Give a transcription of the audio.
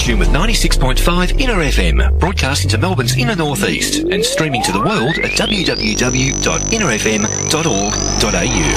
tune with 96.5 Inner FM, broadcasting to Melbourne's inner northeast and streaming to the world at www.innerfm.org.au.